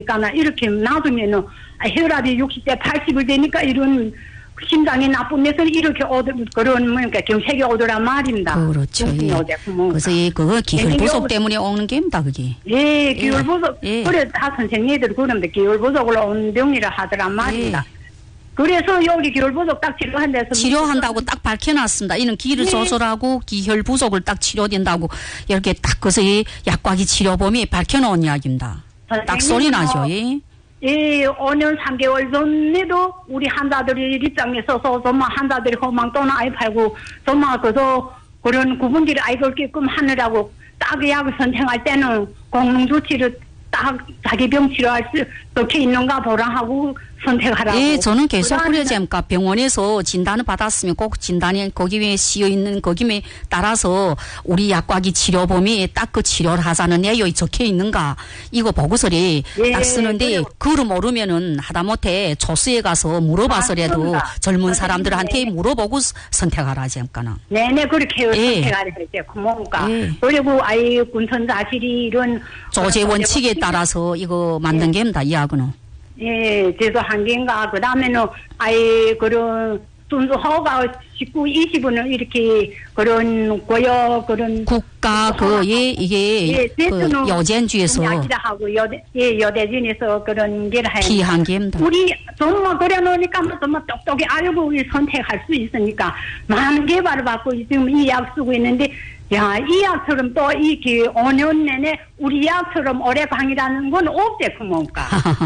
그러니까 이렇게 놔두면은 혈압이 60대 80을 되니까 이런 심장이 나쁘면서 이렇게 그런 뭐니까 경색이 오더란 말입니다. 그렇죠. 예. 그래서 그거 기혈 부족 때문에 오는 게입니다, 그게. 예, 기혈 부족. 예. 그래 다 선생님들 그러는데 기혈 부족으로 오는 병이라 하더란 말입니다. 예. 그래서 여기 기혈 부족 딱 치료한 데서 치료한다고 딱 밝혀놨습니다. 이는 기를 조절하고 기혈 부족을 딱 치료된다고 이렇게 딱 그래서 이 약과기 치료범위 밝혀놓은 이야기입니다. 딱 소리 나죠. 예. 예, 5년 3개월 전에도 우리 환자들이 입장에 서서 정말 환자들이 허망 또는 아이 팔고 정말 그런 구분들이 아이 그렇게끔 하느라고 딱 약을 선택할 때는 공농조치를 딱 자기 병 치료할 수 적혀 있는가 보라 하고 선택하라고. 예, 저는 계속 그러자니까 병원에서 진단을 받았으면 꼭 진단이 거기에 씌어 있는 거기에 따라서 우리 약과기 치료 범위에 딱 그 치료를 하자는 내용이 적혀 있는가 이거 보고서리 딱 쓰는데 그걸 모르면은 하다못해 초수에 가서 물어봐서라도 젊은 사람들한테 물어보고 선택하라지 않까나. 네네 그렇게 선택하라 했죠. 고모가. 그리고 아이 군선자실이 이런 조제 원칙에 따라서 이거 만든 게입니다. 이 약은. 예, 제도 한계인가. 그 다음에는, 그런, 순수허가 19, 20은 이렇게, 그런. 국가, 이게, 여젠주에서. 하고, 여대진에서 그런 게를 해요. 피한 게입니다. 우리, 정말 그래 놓으니까, 정말 똑똑히 알고 선택할 수 있으니까, 많은 개발을 받고, 지금 이 약 쓰고 있는데, 야, 이 약처럼 또 이렇게 5년 내내 우리 약처럼 오래 강의라는 건 없대, 그뭡니까?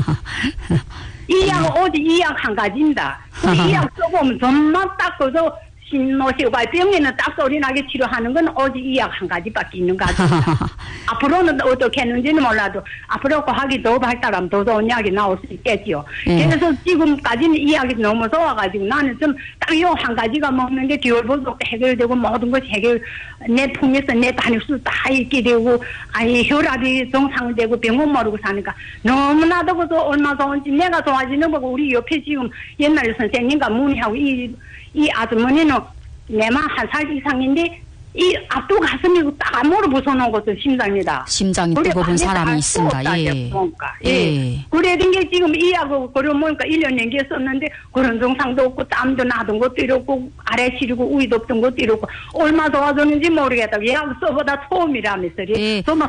이 약은 오직 이 약 한 가지입니다. 이 약 써보면 정말 딱 그저 신노시가 병에는 딱 소리 나게 치료하는 건 오직 이 약 한 가지밖에 있는 거 같습니다. 앞으로는 어떻게 했는지는 몰라도 앞으로 그 학이 더 발달하면 더 좋은 약이 나올 수 있겠지요. 그래서 지금까지는 이 약이 너무 좋아가지고 나는 좀 딱 요 한 가지가 먹는 게 기혈부족 해결되고 모든 것이 내 품에서 내 단육수 다 있게 되고 혈압이 정상되고 병원 모르고 사니까 너무나도 그저 얼마 좋은지 내가 좋아지는 거고 우리 옆에 지금 옛날 선생님과 문의하고 이 아주머니는 내만 한 살 이상인데 이 앞도 가슴이 딱 암으로 부숴놓은 것은 심장이다. 심장이 뜨거운 사람이 있습니다. 예. 예. 그래 된 게 지금 이 약을 그러니까 1년 넘게 썼는데 그런 증상도 없고 땀도 나던 것도 이렇고 아래 시리고 우위도 없던 것도 이렇고 얼마 좋아졌는지 모르겠다. 약 써보다 처음이라면서 정말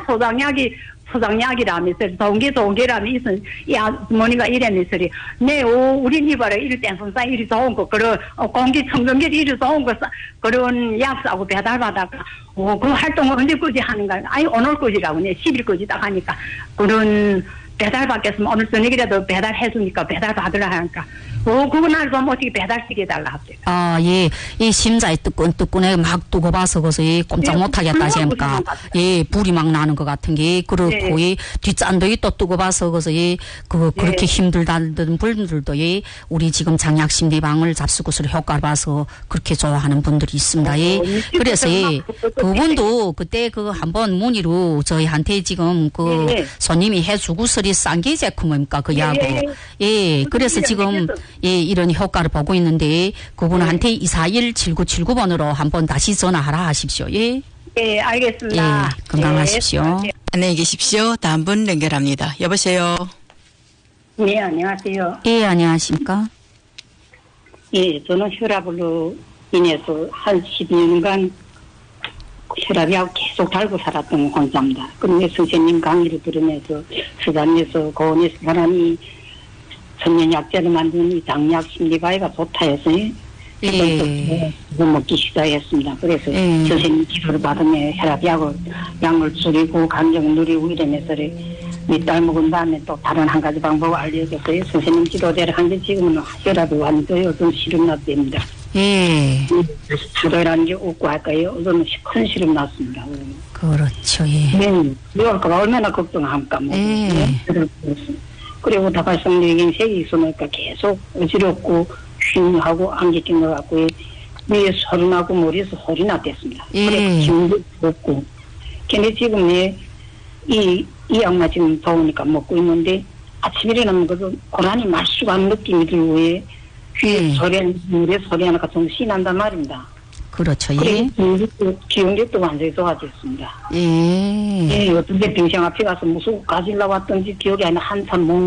소장약이라면서 좋은 게라면서 이 아주머니가 이래면서 우리 이봐라 이리 땡선사 이리 좋은 거 그런 공기청정기 이리 좋은 거 그런 약 사고 배달받다가 그 활동을 언제까지 하는가 오늘까지라고 10일까지 딱 하니까 그런 배달받겠으면 오늘 저녁이라도 배달해주니까 배달받으라 하니까 그날 좀 어떻게 배달시켜 달라 합니다. 아, 예. 이 심장이 뜨끈뜨끈해 막 두고 봐서 그래서 complete 못하겠다 지금까 예, 불이 막 나는 것 같은 게 그렇고 이 뒷잔도이 또 뜨고 봐서 그래서 그렇게 힘들다는 분들도 우리 지금 장약심리방을 잡수구슬 효과를 봐서 그렇게 좋아하는 분들이 있습니다. 예. 그래서 그분도 그때 한번 문의로 저희한테 지금 손님이 해주구슬이 싼 게 제품입니까 그 약으로. 예. 그래서 지금 이런 효과를 보고 있는데 그분한테 241-7979번으로 한번 다시 전화하라 하십시오. 예. 예, 알겠습니다. 예, 건강하십시오. 안녕히 계십시오. 다음 분 연결합니다. 여보세요. 네, 안녕하세요. 예, 안녕하십니까? 예, 저는 혈압으로 인해서 한 12년간 혈압이하고 계속 달고 살았던 환자입니다. 그런데 선생님 강의를 들으면서 수단에서 고원에서 사람이 천년약재를 만드는 이 장약 심리바이가 좋다 해서 그거 먹기 시작했습니다. 그래서 선생님 기도를 받으며 혈압약을 줄이고 감정을 누리고 이러면서 몇 달 먹은 다음에 또 다른 한 가지 방법을 알려줘서요. 선생님 지도대로 한게 지금은 혈압이 완전히 어떤 시름 났답니다. 주도라는 게 없고 할까요? 어떤 큰 시름 났습니다. 그렇죠. 예. 네. 이럴까 얼마나 걱정합니까? 그리고 다발성 색이 있으니까 계속 어지럽고 휜하고 안개 낀 것 같고 위에 소리 나고 머리에서 소리 났댔습니다. 그래서 기운도 없고 근데 지금 이 약만 지금 더우니까 먹고 있는데 아침에 일어나면 고라니 마시고 하는 느낌이 들고 귀에 소리 물에 소리 하나가 좀 신난단 말입니다. 그렇죠. 그리고 기억력도 완전히 좋아졌습니다. 예. 예, 어떤 데 병상 앞에 가서 무슨 가지러 왔던지 기억이 안 나. 한참